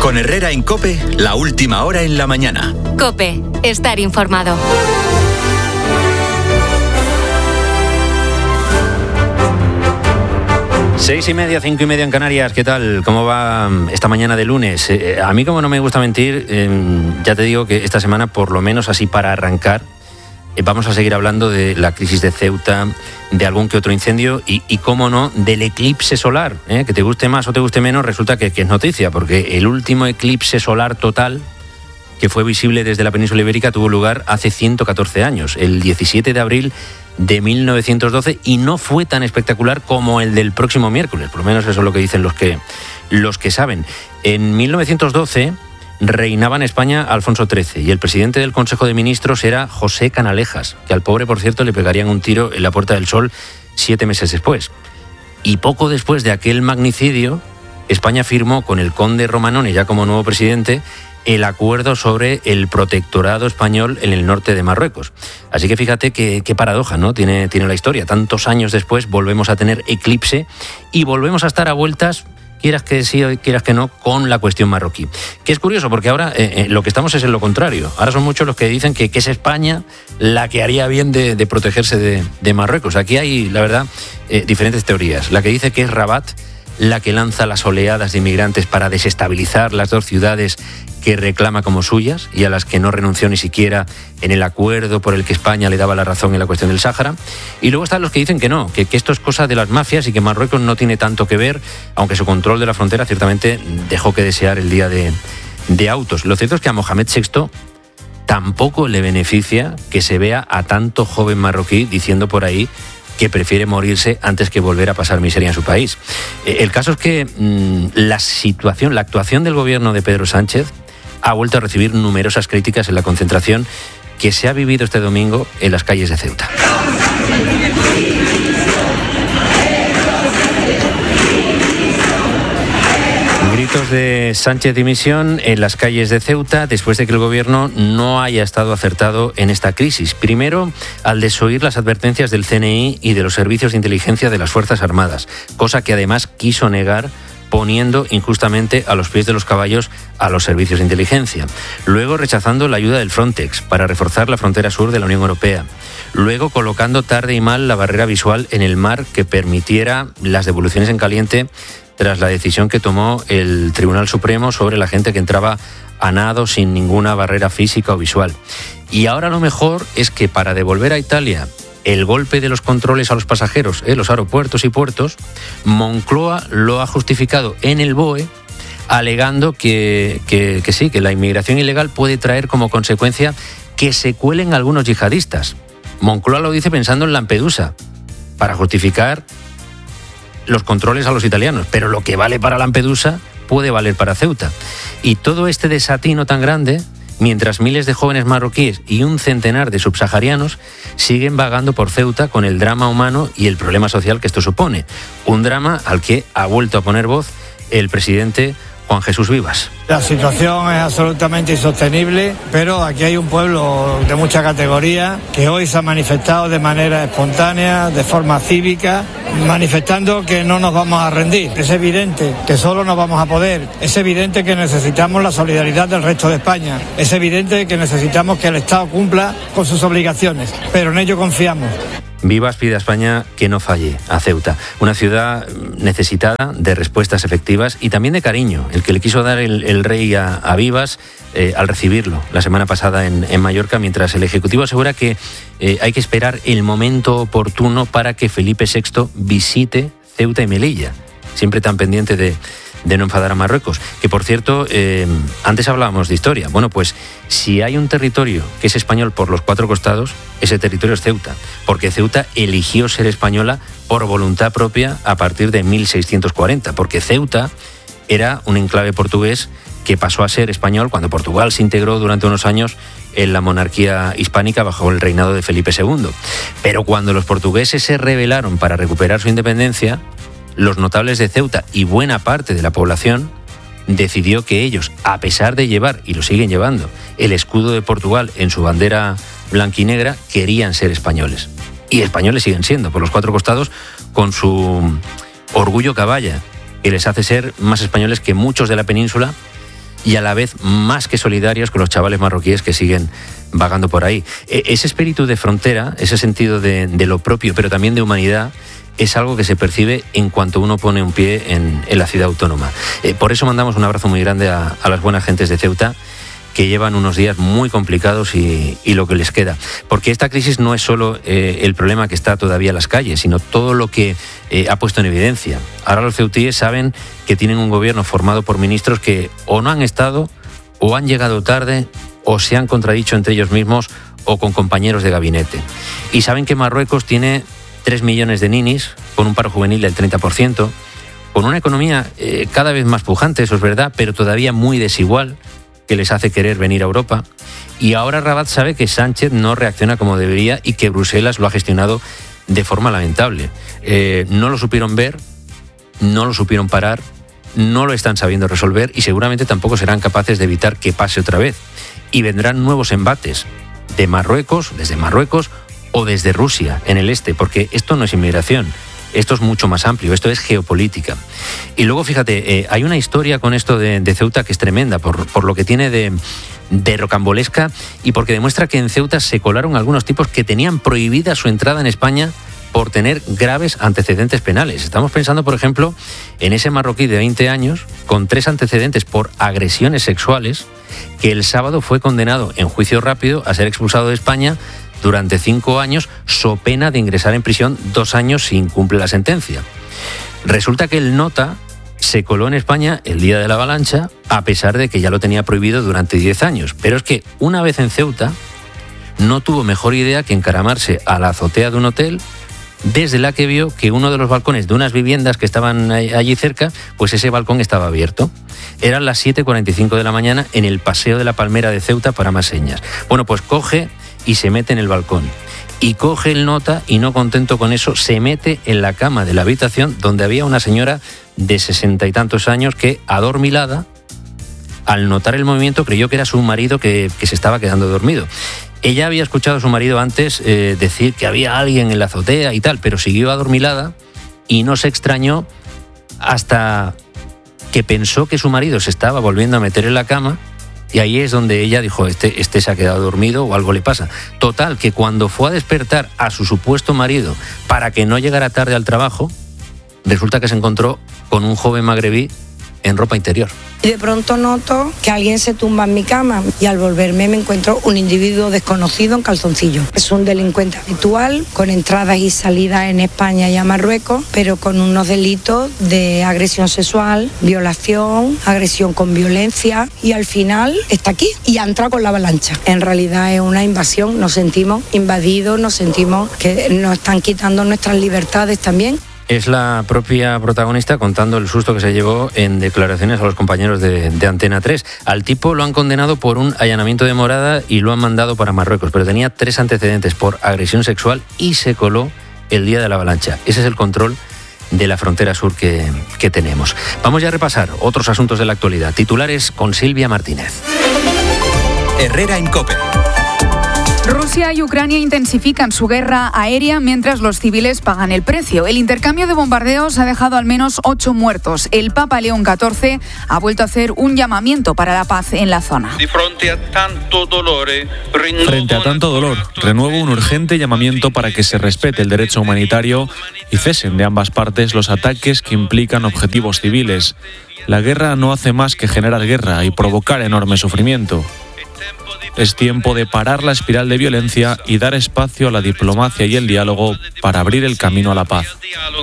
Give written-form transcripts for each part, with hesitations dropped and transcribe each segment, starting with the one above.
Con Herrera en COPE, la última hora en la mañana. COPE, estar informado. Seis y media, 5:30 en Canarias. ¿Qué tal? ¿Cómo va esta mañana de lunes? A mí, como no me gusta mentir, ya te digo que esta semana, por lo menos así para arrancar, vamos a seguir hablando de la crisis de Ceuta, de algún que otro incendio y cómo no, del eclipse solar. Que te guste más o te guste menos, resulta que es noticia, porque el último eclipse solar total que fue visible desde la península ibérica tuvo lugar hace 114 años, el 17 de abril de 1912, y no fue tan espectacular como el del próximo miércoles, por lo menos eso es lo que dicen los que saben. En 1912 reinaba en España Alfonso XIII y el presidente del Consejo de Ministros era José Canalejas, que al pobre, por cierto, le pegarían un tiro en la Puerta del Sol 7 meses después. Y poco después de aquel magnicidio, España firmó con el conde Romanone, ya como nuevo presidente, el acuerdo sobre el protectorado español en el norte de Marruecos. Así que fíjate qué paradoja, ¿no? Tiene la historia. Tantos años después volvemos a tener eclipse y volvemos a estar a vueltas, quieras que sí o quieras que no, con la cuestión marroquí. Que es curioso, porque ahora lo que estamos es en lo contrario. Ahora son muchos los que dicen que es España la que haría bien de protegerse de Marruecos. Aquí hay, la verdad, diferentes teorías. La que dice que es Rabat la que lanza las oleadas de inmigrantes para desestabilizar las dos ciudades que reclama como suyas y a las que no renunció ni siquiera en el acuerdo por el que España le daba la razón en la cuestión del Sáhara. Y luego están los que dicen que no, que esto es cosa de las mafias y que Marruecos no tiene tanto que ver, aunque su control de la frontera ciertamente dejó que desear el día de Autos. Lo cierto es que a Mohamed VI tampoco le beneficia que se vea a tanto joven marroquí diciendo por ahí que prefiere morirse antes que volver a pasar miseria en su país. El caso es que la actuación del gobierno de Pedro Sánchez ha vuelto a recibir numerosas críticas en la concentración que se ha vivido este domingo en las calles de Ceuta. Gritos de Sánchez dimisión en las calles de Ceuta después de que el gobierno no haya estado acertado en esta crisis. Primero, al desoír las advertencias del CNI y de los servicios de inteligencia de las Fuerzas Armadas, cosa que además quiso negar, poniendo injustamente a los pies de los caballos a los servicios de inteligencia. Luego rechazando la ayuda del Frontex para reforzar la frontera sur de la Unión Europea. Luego colocando tarde y mal la barrera visual en el mar que permitiera las devoluciones en caliente tras la decisión que tomó el Tribunal Supremo sobre la gente que entraba a nado sin ninguna barrera física o visual. Y ahora lo mejor es que para devolver a Italia el golpe de los controles a los pasajeros en los aeropuertos y puertos, Moncloa lo ha justificado en el BOE, alegando que sí, que la inmigración ilegal puede traer como consecuencia que se cuelen algunos yihadistas. Moncloa lo dice pensando en Lampedusa, para justificar los controles a los italianos, pero lo que vale para Lampedusa puede valer para Ceuta. Y todo este desatino tan grande, mientras miles de jóvenes marroquíes y un centenar de subsaharianos siguen vagando por Ceuta con el drama humano y el problema social que esto supone. Un drama al que ha vuelto a poner voz el presidente Juan Jesús Vivas. La situación es absolutamente insostenible, pero aquí hay un pueblo de mucha categoría que hoy se ha manifestado de manera espontánea, de forma cívica, manifestando que no nos vamos a rendir. Es evidente que solo no vamos a poder. Es evidente que necesitamos la solidaridad del resto de España. Es evidente que necesitamos que el Estado cumpla con sus obligaciones, pero en ello confiamos. Vivas pide a España que no falle a Ceuta, una ciudad necesitada de respuestas efectivas y también de cariño, el que le quiso dar el rey a Vivas al recibirlo la semana pasada en Mallorca, mientras el Ejecutivo asegura que hay que esperar el momento oportuno para que Felipe VI visite Ceuta y Melilla, siempre tan pendiente de no enfadar a Marruecos. Que, por cierto, antes hablábamos de historia. Bueno, pues si hay un territorio que es español por los 4 costados, ese territorio es Ceuta, porque Ceuta eligió ser española por voluntad propia a partir de 1640, porque Ceuta era un enclave portugués que pasó a ser español cuando Portugal se integró durante unos años en la monarquía hispánica bajo el reinado de Felipe II. Pero cuando los portugueses se rebelaron para recuperar su independencia, los notables de Ceuta y buena parte de la población decidió que ellos, a pesar de llevar, y lo siguen llevando, el escudo de Portugal en su bandera blanquinegra, querían ser españoles. Y españoles siguen siendo, por los 4 costados, con su orgullo caballa, que les hace ser más españoles que muchos de la península y a la vez más que solidarios con los chavales marroquíes que siguen vagando por ahí. Ese espíritu de frontera, ese sentido de lo propio, pero también de humanidad, es algo que se percibe en cuanto uno pone un pie en la ciudad autónoma. Por eso mandamos un abrazo muy grande a las buenas gentes de Ceuta, que llevan unos días muy complicados y lo que les queda. Porque esta crisis no es solo el problema que está todavía en las calles, sino todo lo que ha puesto en evidencia. Ahora los ceutíes saben que tienen un gobierno formado por ministros que o no han estado, o han llegado tarde, o se han contradicho entre ellos mismos, o con compañeros de gabinete. Y saben que Marruecos tiene 3 millones de ninis, con un paro juvenil del 30%, con una economía cada vez más pujante, eso es verdad, pero todavía muy desigual, que les hace querer venir a Europa. Y ahora Rabat sabe que Sánchez no reacciona como debería y que Bruselas lo ha gestionado de forma lamentable. No lo supieron ver, no lo supieron parar, no lo están sabiendo resolver y seguramente tampoco serán capaces de evitar que pase otra vez. Y vendrán nuevos embates de Marruecos, desde Marruecos o desde Rusia en el este, porque esto no es inmigración. Esto es mucho más amplio, esto es geopolítica. Y luego, fíjate, hay una historia con esto de Ceuta que es tremenda, por lo que tiene de rocambolesca y porque demuestra que en Ceuta se colaron algunos tipos que tenían prohibida su entrada en España por tener graves antecedentes penales. Estamos pensando, por ejemplo, en ese marroquí de 20 años, con 3 antecedentes por agresiones sexuales, que el sábado fue condenado en juicio rápido a ser expulsado de España durante 5 años, so pena de ingresar en prisión 2 años si incumple la sentencia. Resulta que el nota se coló en España el día de la avalancha, a pesar de que ya lo tenía prohibido durante 10 años. Pero es que una vez en Ceuta, no tuvo mejor idea que encaramarse a la azotea de un hotel, desde la que vio que uno de los balcones de unas viviendas que estaban allí cerca, pues ese balcón estaba abierto. Eran las 7:45 de la mañana en el Paseo de la Palmera de Ceuta, para más señas. Bueno, pues coge y se mete en el balcón. Y coge el nota y, no contento con eso, se mete en la cama de la habitación donde había una señora de 60 y tantos años que, adormilada, al notar el movimiento creyó que era su marido que se estaba quedando dormido. Ella había escuchado a su marido antes decir que había alguien en la azotea y tal, pero siguió adormilada y no se extrañó hasta que pensó que su marido se estaba volviendo a meter en la cama. Y ahí es donde ella dijo, este se ha quedado dormido o algo le pasa. Total, que cuando fue a despertar a su supuesto marido para que no llegara tarde al trabajo, resulta que se encontró con un joven magrebí en ropa interior. Y de pronto noto que alguien se tumba en mi cama y al volverme me encuentro un individuo desconocido en calzoncillo. Es un delincuente habitual con entradas y salidas en España y a Marruecos, pero con unos delitos de agresión sexual, violación, agresión con violencia, y al final está aquí y ha entrado con la avalancha. En realidad es una invasión, nos sentimos invadidos, nos sentimos que nos están quitando nuestras libertades también. Es la propia protagonista contando el susto que se llevó en declaraciones a los compañeros de Antena 3. Al tipo lo han condenado por un allanamiento de morada y lo han mandado para Marruecos, pero tenía 3 antecedentes por agresión sexual y se coló el día de la avalancha. Ese es el control de la frontera sur que tenemos. Vamos ya a repasar otros asuntos de la actualidad. Titulares con Silvia Martínez. Herrera en COPE. Rusia y Ucrania intensifican su guerra aérea mientras los civiles pagan el precio. El intercambio de bombardeos ha dejado al menos 8 muertos. El Papa León XIV ha vuelto a hacer un llamamiento para la paz en la zona. Frente a tanto dolor, renuevo un urgente llamamiento para que se respete el derecho humanitario y cesen de ambas partes los ataques que implican objetivos civiles. La guerra no hace más que generar guerra y provocar enorme sufrimiento. Es tiempo de parar la espiral de violencia y dar espacio a la diplomacia y el diálogo para abrir el camino a la paz.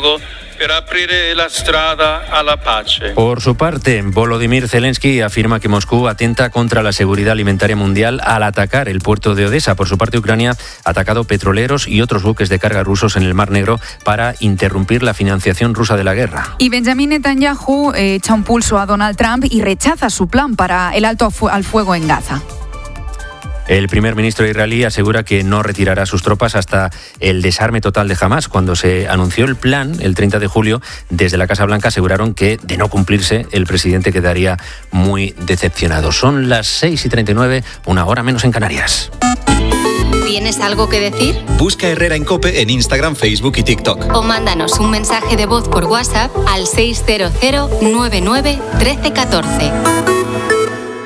Por su parte, Volodymyr Zelensky afirma que Moscú atenta contra la seguridad alimentaria mundial al atacar el puerto de Odesa. Por su parte, Ucrania ha atacado petroleros y otros buques de carga rusos en el Mar Negro para interrumpir la financiación rusa de la guerra. Y Benjamin Netanyahu echa un pulso a Donald Trump y rechaza su plan para el alto al fuego en Gaza. El primer ministro israelí asegura que no retirará sus tropas hasta el desarme total de Hamás. Cuando se anunció el plan, el 30 de julio, desde la Casa Blanca aseguraron que, de no cumplirse, el presidente quedaría muy decepcionado. Son las 6:39, 1 hora menos en Canarias. ¿Tienes algo que decir? Busca Herrera en COPE en Instagram, Facebook y TikTok. O mándanos un mensaje de voz por WhatsApp al 600 99 13 14.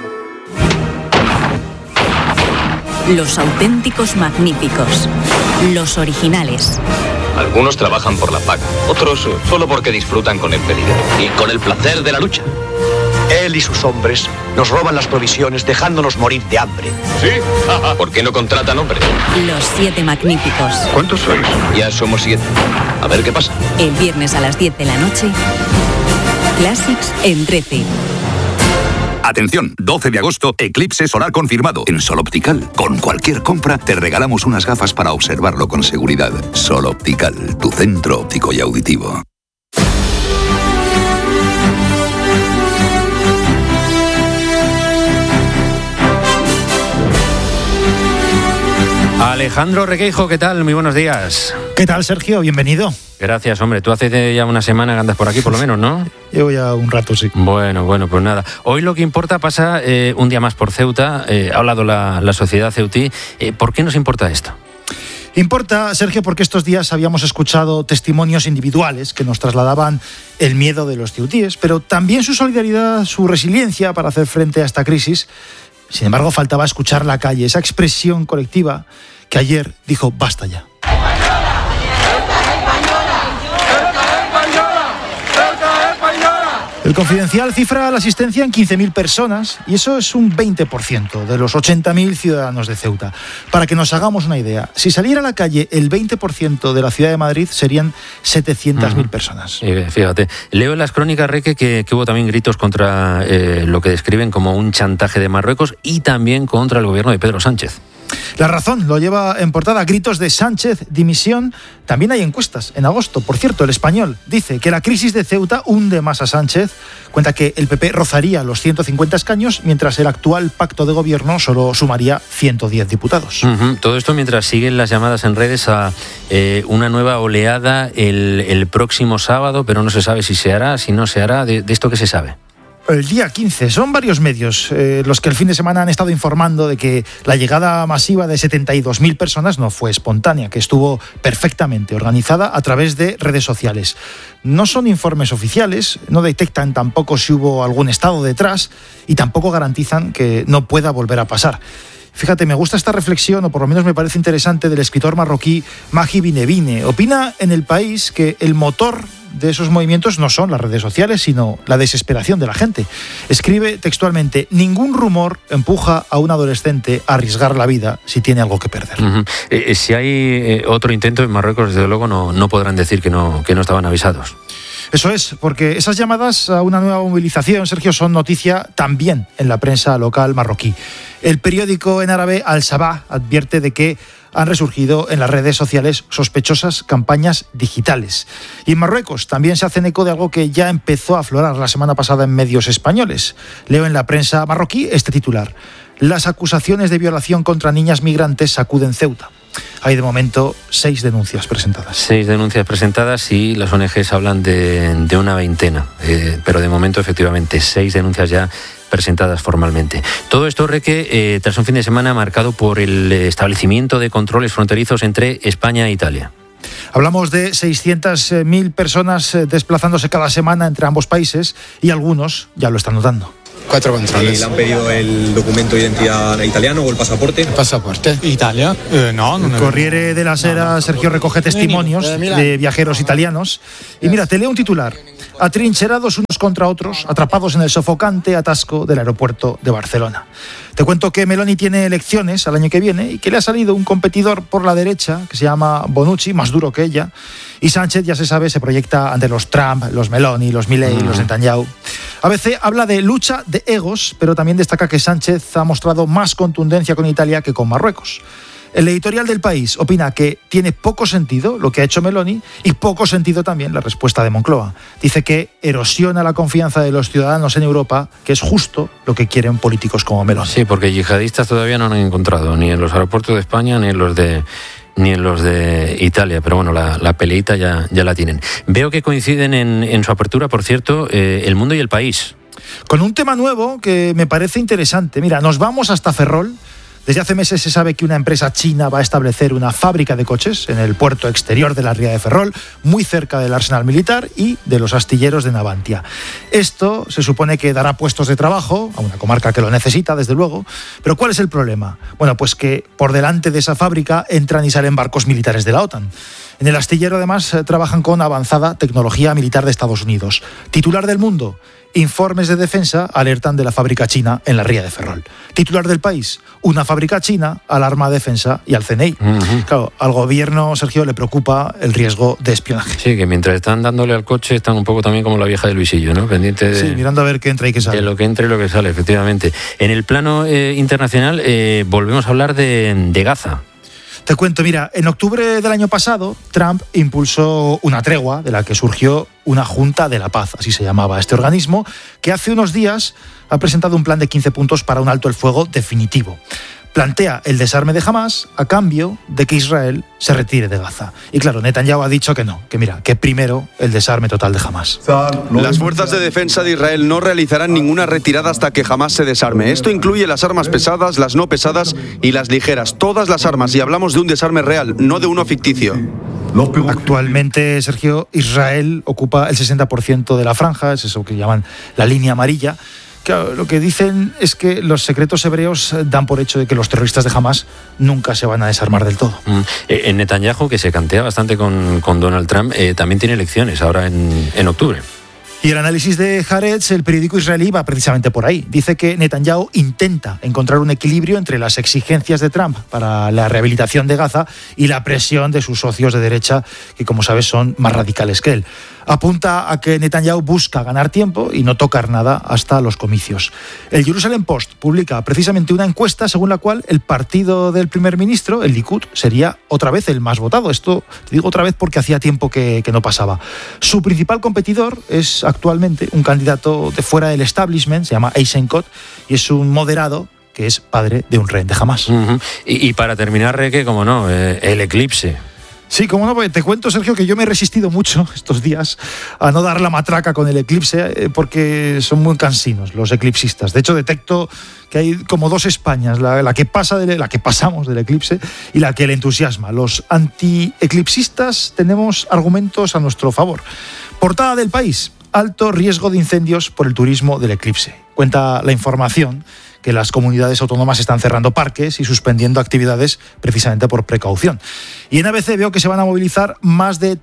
Los auténticos magníficos. Los originales. Algunos trabajan por la paga, otros solo porque disfrutan con el peligro y con el placer de la lucha. Él y sus hombres nos roban las provisiones dejándonos morir de hambre. ¿Sí? ¿Por qué no contratan hombres? Los 7 magníficos. ¿Cuántos sois? Ya somos 7. A ver qué pasa. El viernes a las 10 de la noche. Classics en 13. Atención, 12 de agosto, eclipse solar confirmado en Sol Optical. Con cualquier compra te regalamos unas gafas para observarlo con seguridad. Sol Optical, tu centro óptico y auditivo. Alejandro Requeijo, ¿qué tal? Muy buenos días. ¿Qué tal, Sergio? Bienvenido. Gracias, hombre. Tú hace ya una semana que andas por aquí, por lo menos, ¿no? Llevo ya un rato, sí. Bueno, pues nada. Hoy lo que importa pasa un día más por Ceuta. Ha hablado la sociedad ceutí. ¿Por qué nos importa esto? Importa, Sergio, porque estos días habíamos escuchado testimonios individuales que nos trasladaban el miedo de los ceutíes, pero también su solidaridad, su resiliencia para hacer frente a esta crisis. Sin embargo, faltaba escuchar la calle, esa expresión colectiva que ayer dijo basta ya. El Confidencial cifra la asistencia en 15.000 personas y eso es un 20% de los 80.000 ciudadanos de Ceuta. Para que nos hagamos una idea, si saliera a la calle el 20% de la ciudad de Madrid serían 700.000 personas. Fíjate, leo en las crónicas, Reque, que hubo también gritos contra lo que describen como un chantaje de Marruecos y también contra el gobierno de Pedro Sánchez. La Razón lo lleva en portada, gritos de Sánchez, dimisión. También hay encuestas en agosto. Por cierto, El Español dice que la crisis de Ceuta hunde más a Sánchez. Cuenta que el PP rozaría los 150 escaños, mientras el actual pacto de gobierno solo sumaría 110 diputados. Todo esto mientras siguen las llamadas en redes a una nueva oleada el próximo sábado, pero no se sabe si se hará, si no se hará. ¿De esto qué se sabe? El día 15. Son varios medios los que el fin de semana han estado informando de que la llegada masiva de 72.000 personas no fue espontánea, que estuvo perfectamente organizada a través de redes sociales. No son informes oficiales, no detectan tampoco si hubo algún estado detrás y tampoco garantizan que no pueda volver a pasar. Fíjate, me gusta esta reflexión, o por lo menos me parece interesante, del escritor marroquí Mahi Binebine. Opina en El País que el motor de esos movimientos no son las redes sociales, sino la desesperación de la gente. Escribe textualmente: ningún rumor empuja a un adolescente a arriesgar la vida si tiene algo que perder. Si hay otro intento en Marruecos, desde luego no podrán decir que no estaban avisados. Eso es, porque esas llamadas a una nueva movilización, Sergio, son noticia también en la prensa local marroquí. El periódico en árabe Al Sabah advierte de que han resurgido en las redes sociales sospechosas campañas digitales. Y en Marruecos también se hacen eco de algo que ya empezó a aflorar la semana pasada en medios españoles. Leo en la prensa marroquí este titular: las acusaciones de violación contra niñas migrantes sacuden Ceuta. Hay de momento 6 denuncias presentadas. 6 denuncias presentadas y las ONGs hablan de una veintena. Pero de momento, efectivamente, 6 denuncias ya presentadas formalmente. Todo esto, Reque, tras un fin de semana marcado por el establecimiento de controles fronterizos entre España e Italia. Hablamos de 600.000 personas desplazándose cada semana entre ambos países y algunos ya lo están notando. 4 controles. ¿Le han pedido el documento de identidad italiano o el pasaporte? El pasaporte. ¿Italia? No. El Corriere della Sera, Sergio, recoge testimonios de viajeros italianos. Y mira, te leo un titular: atrincherados unos contra otros, atrapados en el sofocante atasco del aeropuerto de Barcelona. Te cuento que Meloni tiene elecciones al año que viene y que le ha salido un competidor por la derecha que se llama Bonucci, más duro que ella. Y Sánchez, ya se sabe, se proyecta ante los Trump, los Meloni, los Milei, los Netanyahu. ABC habla de lucha de egos, pero también destaca que Sánchez ha mostrado más contundencia con Italia que con Marruecos. El editorial del País opina que tiene poco sentido lo que ha hecho Meloni y poco sentido también la respuesta de Moncloa. Dice que erosiona la confianza de los ciudadanos en Europa, que es justo lo que quieren políticos como Meloni. Sí, porque yihadistas todavía no han encontrado, ni en los aeropuertos de España, ni en los de Italia, pero bueno, la peleita ya la tienen. Veo que coinciden en su apertura, por cierto, El Mundo y El País. Con un tema nuevo que me parece interesante. Mira, nos vamos hasta Ferrol, Desde hace meses se sabe que una empresa china va a establecer una fábrica de coches en el puerto exterior de la ría de Ferrol, muy cerca del arsenal militar y de los astilleros de Navantia. Esto se supone que dará puestos de trabajo a una comarca que lo necesita, desde luego. Pero ¿cuál es el problema? Bueno, pues que por delante de esa fábrica entran y salen barcos militares de la OTAN. En el astillero, además, trabajan con avanzada tecnología militar de Estados Unidos. Titular del Mundo: informes de defensa alertan de la fábrica china en la ría de Ferrol. Titular del País: una fábrica china alarma a Defensa y al CNI. Claro, al gobierno, Sergio, le preocupa el riesgo de espionaje. Sí, que mientras están dándole al coche están un poco también como la vieja de Luisillo, ¿no? Pendiente de... Sí, mirando a ver qué entra y qué sale. De lo que entra y lo que sale, efectivamente. En el plano internacional volvemos a hablar de Gaza. Te cuento, mira, en octubre del año pasado, Trump impulsó una tregua de la que surgió una Junta de la Paz, así se llamaba este organismo, que hace unos días ha presentado un plan de 15 puntos para un alto el fuego definitivo. Plantea el desarme de Hamás a cambio de que Israel se retire de Gaza. Y claro, Netanyahu ha dicho que no, que primero el desarme total de Hamás. Las fuerzas de defensa de Israel no realizarán ninguna retirada hasta que Hamás se desarme. Esto incluye las armas pesadas, las no pesadas y las ligeras. Todas las armas, y hablamos de un desarme real, no de uno ficticio. Actualmente, Sergio, Israel ocupa el 60% de la franja, es eso que llaman la línea amarilla. Claro, lo que dicen es que los secretos hebreos dan por hecho de que los terroristas de Hamás nunca se van a desarmar del todo. En Netanyahu, que se cantea bastante con Donald Trump, también tiene elecciones ahora en octubre. Y el análisis de Haaretz, el periódico israelí, va precisamente por ahí. Dice que Netanyahu intenta encontrar un equilibrio entre las exigencias de Trump para la rehabilitación de Gaza y la presión de sus socios de derecha, que como sabes son más radicales que él. Apunta a que Netanyahu busca ganar tiempo y no tocar nada hasta los comicios. El Jerusalem Post publica precisamente una encuesta según la cual el partido del primer ministro, el Likud, sería otra vez el más votado. Esto te digo otra vez porque hacía tiempo que no pasaba. Su principal competidor es actualmente un candidato de fuera del establishment, se llama Eisenkot, y es un moderado que es padre de un rehén de Hamás. Y para terminar, Reque, como no, el eclipse. Sí, como no, porque te cuento, Sergio, que yo me he resistido mucho estos días a no dar la matraca con el eclipse porque son muy cansinos los eclipsistas. De hecho, detecto que hay como dos Españas, la que pasamos del eclipse y la que le entusiasma. Los anti-eclipsistas tenemos argumentos a nuestro favor. Portada del País: alto riesgo de incendios por el turismo del eclipse. Cuenta la información que las comunidades autónomas están cerrando parques y suspendiendo actividades precisamente por precaución. Y en ABC veo que se van a movilizar más de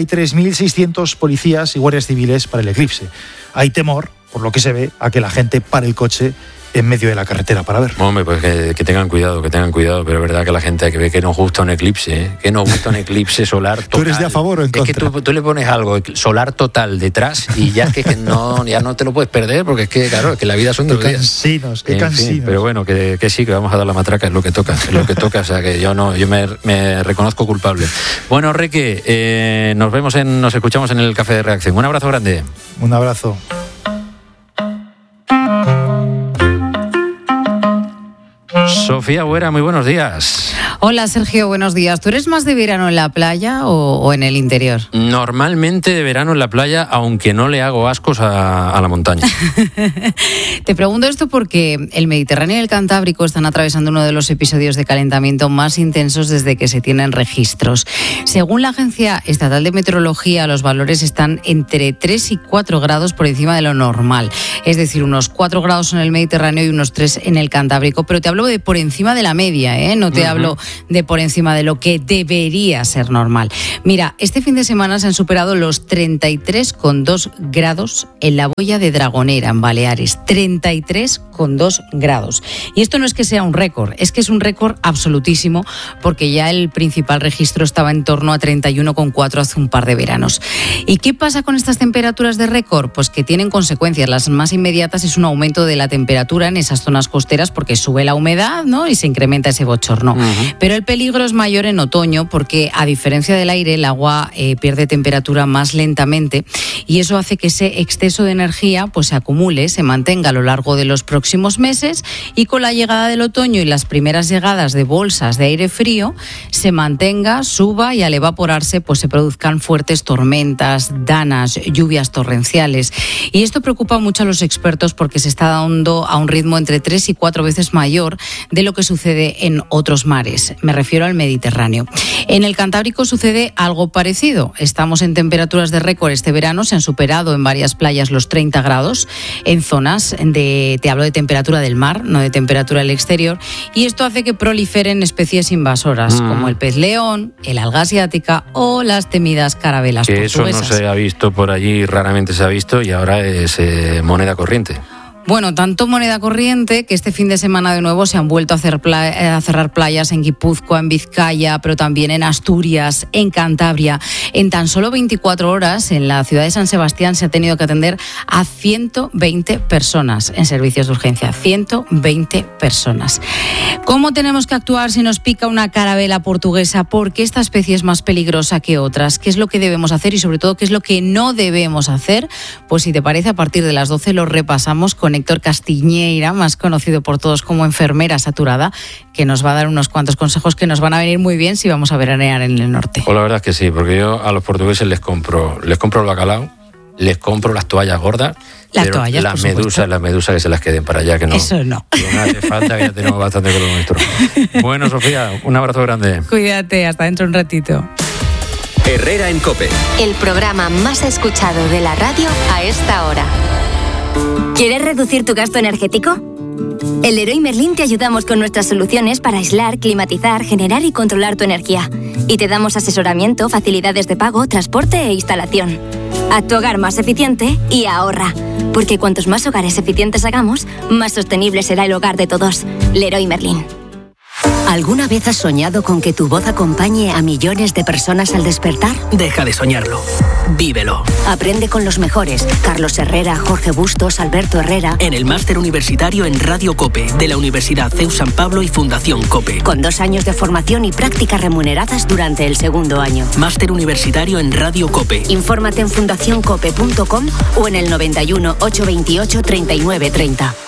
33.600 policías y guardias civiles para el eclipse. Hay temor, por lo que se ve, a que la gente pare el coche en medio de la carretera para ver. Hombre, pues que tengan cuidado, pero es verdad que la gente que ve que nos gusta un eclipse, que nos gusta un eclipse solar total. ¿Tú eres de a favor o en contra? Es que tú le pones algo solar total detrás y ya es que ya no te lo puedes perder, porque es que, claro, que la vida son 2 días. Qué cansinos. Fin, pero bueno, que sí, que vamos a dar la matraca, es lo que toca, o sea que yo me reconozco culpable. Bueno, Reque, nos escuchamos en el Café de Reacción. Un abrazo grande. Un abrazo. Sofía Buera, muy buenos días. Hola Sergio, buenos días. ¿Tú eres más de verano en la playa o en el interior? Normalmente de verano en la playa, aunque no le hago ascos a la montaña. Te pregunto esto porque el Mediterráneo y el Cantábrico están atravesando uno de los episodios de calentamiento más intensos desde que se tienen registros. Según la Agencia Estatal de Meteorología, los valores están entre 3 y 4 grados por encima de lo normal. Es decir, unos 4 grados en el Mediterráneo y unos 3 en el Cantábrico. Pero te hablo de por encima de la media, ¿eh? No te hablo de por encima de lo que debería ser normal. Mira, este fin de semana se han superado los 33,2 grados en la boya de Dragonera, en Baleares. 33,2 grados. Y esto no es que sea un récord, es que es un récord absolutísimo, porque ya el principal registro estaba en torno a 31,4 hace un par de veranos. ¿Y qué pasa con estas temperaturas de récord? Pues que tienen consecuencias. Las más inmediatas es un aumento de la temperatura en esas zonas costeras, porque sube la humedad, ¿no? Y se incrementa ese bochorno. Pero el peligro es mayor en otoño porque, a diferencia del aire, el agua pierde temperatura más lentamente y eso hace que ese exceso de energía pues se acumule, se mantenga a lo largo de los próximos meses, y con la llegada del otoño y las primeras llegadas de bolsas de aire frío se mantenga, suba y al evaporarse pues se produzcan fuertes tormentas, danas, lluvias torrenciales. Y esto preocupa mucho a los expertos porque se está dando a un ritmo entre 3 y 4 veces mayor de lo que sucede en otros mares. Me refiero al Mediterráneo. En el Cantábrico sucede algo parecido. Estamos en temperaturas de récord este verano. Se han superado en varias playas los 30 grados en zonas te hablo de temperatura del mar, no de temperatura del exterior. Y esto hace que proliferen especies invasoras como el pez león, el alga asiática o las temidas carabelas portuguesas. Que eso no se ha visto por allí, raramente se ha visto y ahora es moneda corriente. Bueno, tanto moneda corriente que este fin de semana de nuevo se han vuelto a cerrar playas en Guipúzcoa, en Vizcaya, pero también en Asturias, en Cantabria. En tan solo 24 horas, en la ciudad de San Sebastián se ha tenido que atender a 120 personas en servicios de urgencia. 120 personas. ¿Cómo tenemos que actuar si nos pica una carabela portuguesa? ¿Por qué esta especie es más peligrosa que otras? ¿Qué es lo que debemos hacer y sobre todo qué es lo que no debemos hacer? Pues si te parece, a partir de las 12 lo repasamos con Héctor Castiñeira, más conocido por todos como enfermera saturada, que nos va a dar unos cuantos consejos que nos van a venir muy bien si vamos a veranear en el norte. Pues la verdad es que sí, porque yo a los portugueses les compro el bacalao, les compro las toallas gordas, las toallas, las medusas que se las queden para allá, que no. Eso no. No hace falta, que ya tenemos bastante con lo nuestro. Bueno, Sofía, un abrazo grande. Cuídate, hasta dentro un ratito. Herrera en COPE. El programa más escuchado de la radio a esta hora. ¿Quieres reducir tu gasto energético? En Leroy Merlin te ayudamos con nuestras soluciones para aislar, climatizar, generar y controlar tu energía. Y te damos asesoramiento, facilidades de pago, transporte e instalación. Haz tu hogar más eficiente y ahorra. Porque cuantos más hogares eficientes hagamos, más sostenible será el hogar de todos. Leroy Merlin. ¿Alguna vez has soñado con que tu voz acompañe a millones de personas al despertar? Deja de soñarlo. Vívelo. Aprende con los mejores. Carlos Herrera, Jorge Bustos, Alberto Herrera. En el Máster Universitario en Radio COPE, de la Universidad CEU San Pablo y Fundación COPE. Con 2 años de formación y prácticas remuneradas durante el 2º año. Máster Universitario en Radio COPE. Infórmate en fundacioncope.com o en el 91 828 39 30.